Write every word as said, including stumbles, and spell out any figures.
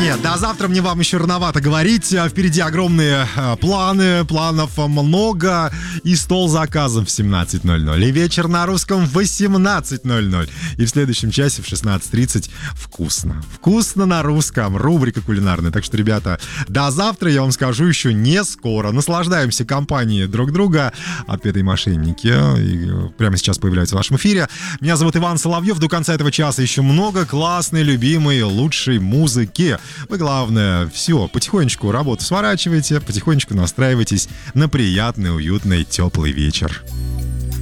Нет, до завтра мне вам еще рановато говорить. Впереди огромные планы, планов много. И стол заказов в семнадцать ноль ноль, и вечер на русском в восемнадцать ноль ноль. И в следующем часе в шестнадцать тридцать вкусно. Вкусно на русском. Рубрика кулинарная. Так что, ребята, до завтра, я вам скажу, еще не скоро. Наслаждаемся компанией друг друга. Отпетые мошенники. И прямо сейчас появляются в вашем эфире. Меня зовут Иван Соловьев. До конца этого часа еще много классной, любимой, лучшей музыки. Вы, главное, все, потихонечку работу сворачивайте, потихонечку настраивайтесь на приятный, уютный, теплый вечер.